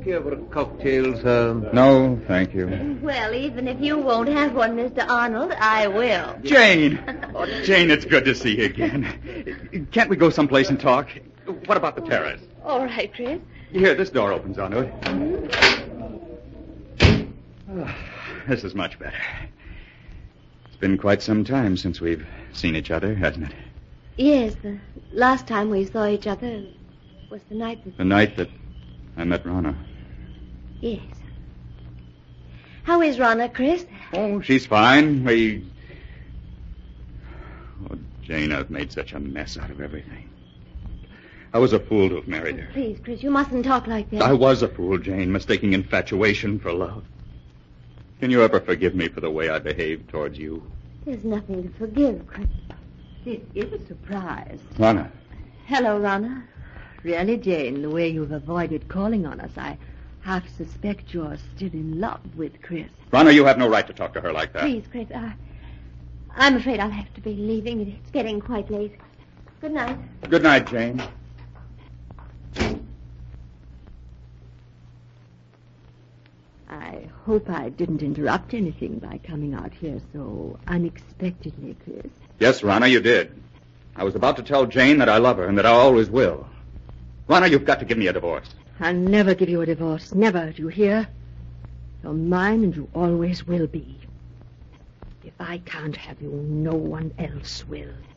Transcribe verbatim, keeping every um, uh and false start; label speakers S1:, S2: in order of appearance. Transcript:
S1: care for a cocktail, sir?
S2: No, thank you.
S3: Well, even if you won't have one, Mister Arnold, I will.
S2: Jane! Oh, Jane, it's good to see you again. Can't we go someplace and talk? What about the terrace?
S3: All right, Chris.
S2: Here, this door opens onto it.
S3: Mm-hmm.
S2: Oh, this is much better. It's been quite some time since we've seen each other, hasn't it?
S3: Yes, the last time we saw each other was the night that...
S2: The night that I met Rana.
S3: Yes. How is Rana, Chris?
S2: Oh, she's fine. We... Oh, Jane, I've made such a mess out of everything. I was a fool to have married her.
S3: Please, Chris, you mustn't talk like that.
S2: I was a fool, Jane, mistaking infatuation for love. Can you ever forgive me for the way I behaved towards you?
S3: There's nothing to forgive, Chris.
S4: It is a surprise.
S2: Rana.
S3: Hello, Rana.
S4: Really, Jane, the way you've avoided calling on us, I half suspect you're still in love with Chris.
S2: Rana, you have no right to talk to her like that.
S3: Please, Chris, I, I'm afraid I'll have to be leaving. It's getting quite late. Good night.
S2: Good night, Jane.
S4: I hope I didn't interrupt anything by coming out here so unexpectedly, Chris.
S2: Yes, Rana, you did. I was about to tell Jane that I love her and that I always will. Rana, you've got to give me a divorce.
S4: I'll never give you a divorce. Never, do you hear? You're mine and you always will be. If I can't have you, no one else will.